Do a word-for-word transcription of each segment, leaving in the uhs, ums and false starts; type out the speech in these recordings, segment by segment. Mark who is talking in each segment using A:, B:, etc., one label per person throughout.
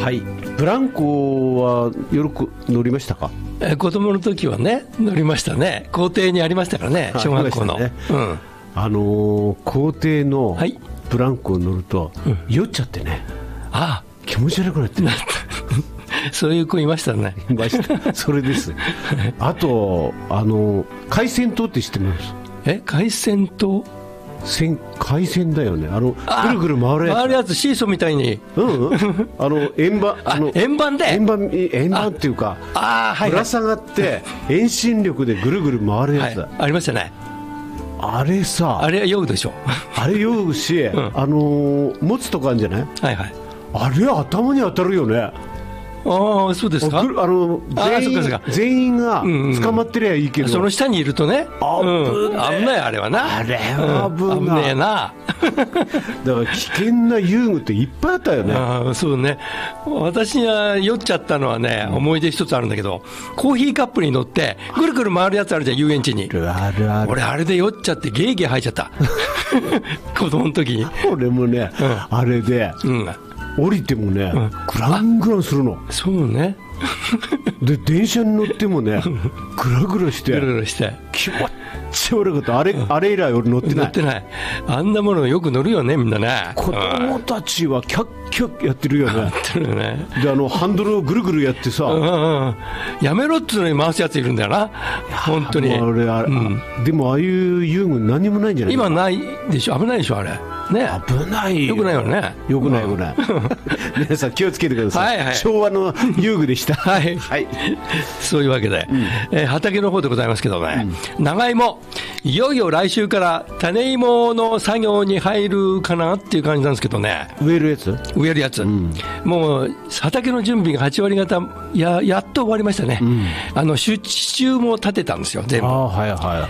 A: はい、ブランコはよく乗りましたか？
B: え子供の時はね乗りましたね。校庭にありましたからね、小学校の、
A: ね、うん、あのー、校庭のブランコを乗ると、はい、酔っちゃってね、
B: ああ
A: 気持ち悪くなってな
B: そういう子いましたね。
A: いましたそれですあと、あのー、海鮮島って知ってます？
B: え海鮮島
A: 海鮮だよね、あのぐるぐる回るやつ、
B: 回るやつ、シーソーみたいに、
A: うん、うん、あの円盤、あの
B: 円盤で
A: 円盤、円盤っていうか、あ、はいはい、ぶら下がって遠心力でぐるぐる回るやつだ、はい、
B: ありましたね。
A: あれさ、
B: あれは酔うでしょ
A: あれ酔うし、うん、あのー、持つとかあるんじゃない、はいはい、あれ頭に当たるよね。
B: ああ、そうですか。あ
A: の全員、全員が捕まってりゃいいけど、うんうん、
B: その下にいるとね、危ない、あれはな、
A: あれは危ない、うん、危ねえなだから危険な遊具っていっぱいあったよね。
B: あ、そうね。私が酔っちゃったのはね、思い出一つあるんだけど、コーヒーカップに乗ってぐるぐる回るやつあるじゃん、遊園地に。あるある。俺あれで酔っちゃってゲーゲー吐いちゃった子供の時に。
A: 俺もね、うん、あれで、うん降りてもね、うん、グラングランするの。
B: そうね
A: で電車に乗ってもねグラグラして
B: グラグラして
A: 気持ち悪かった。あれ、うん、あれ以来俺乗ってない
B: 乗ってない。あんなものよく乗るよね、みんなね。
A: 子供たちはキャッキャッやってるよね。
B: やってるよね。
A: であのハンドルをぐるぐるやってさ、うんうんうん、
B: やめろっていうのに回すやついるんだよな、本当に。あれあれ、うん、
A: でもああいう遊具何もないんじゃない？
B: 今ないでしょ、危ないでしょあれね。
A: 危ないよ。
B: よくないよね。
A: よくないよくない、うん、皆さん気をつけてください、はいはい、昭和の遊具でしたはい、はい、
B: そういうわけで、うん、えー、畑の方でございますけどね、うん、長芋いよいよ来週から種芋の作業に入るかなっていう感じなんですけどね。
A: 植えるやつ
B: 植えるやつ、うん、もう畑の準備がはち割方 や, やっと終わりましたね、うん、あの支柱も立てたんですよ全部。あ、はいはい、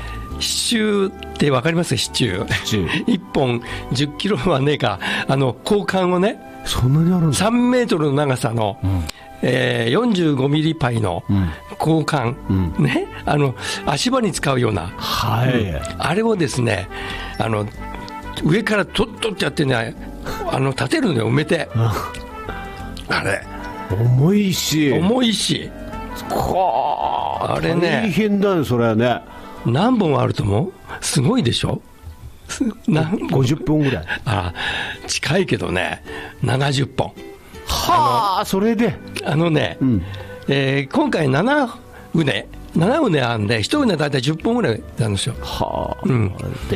B: 支柱って分かりますか？支柱いっぽんじゅっキロはねえか、あの交換をね、
A: そんなにあるんだ。
B: さんメートルの長さの、うん、えー、よんじゅうごミリパイの交換、うん、ね、あの足場に使うような、はい、うん、あれをですね、あの上からとっとってやってね、あの立てるのよ、埋めてあれ
A: 重いし
B: 重いしあれね、
A: 大変だねそれはね。
B: 何本あると思う？すごいでしょ。
A: ごじゅっぽんぐらい。
B: あ、近いけどね、ななじゅっぽん。
A: はあ、それで
B: あのね、うん、えー、今回なな畝なな畝あるんで、いち畝だいたいじゅっぽんぐらいなんですよ。はあ、うん、